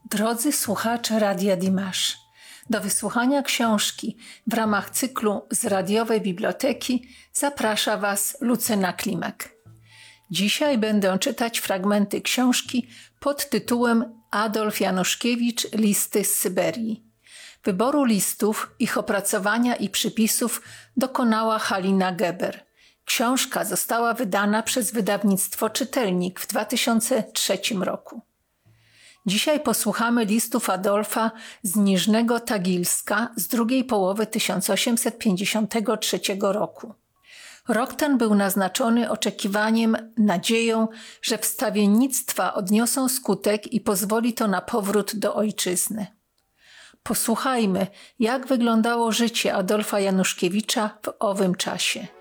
Drodzy słuchacze Radia Dimash, do wysłuchania książki w ramach cyklu z radiowej biblioteki zaprasza Was Lucyna Klimek. Dzisiaj będę czytać fragmenty książki pod tytułem Adolf Januszkiewicz – Listy z Syberii. Wyboru listów, ich opracowania i przypisów dokonała Halina Geber. Książka została wydana przez wydawnictwo Czytelnik w 2003 roku. Dzisiaj posłuchamy listów Adolfa z Niżnego Tagilska z drugiej połowy 1853 roku. Rok ten był naznaczony oczekiwaniem, nadzieją, że wstawiennictwa odniosą skutek i pozwoli to na powrót do ojczyzny. Posłuchajmy, jak wyglądało życie Adolfa Januszkiewicza w owym czasie.